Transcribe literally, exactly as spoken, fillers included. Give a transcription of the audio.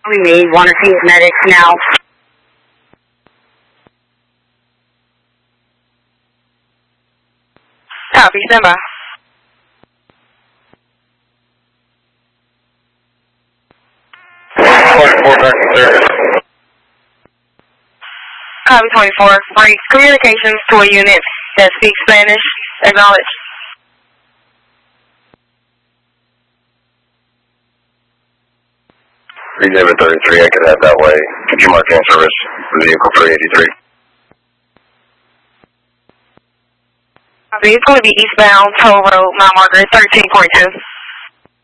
We need one or two medics now. Copy, stand by. twenty-four back in service. Copy twenty-four. Break communications to a unit that speaks Spanish. Acknowledge. Exhibit thirty-three, I could head that way. Could you mark in service for vehicle three eighty-three? Copy. It's going to be eastbound, toll road, mile marker thirteen point two.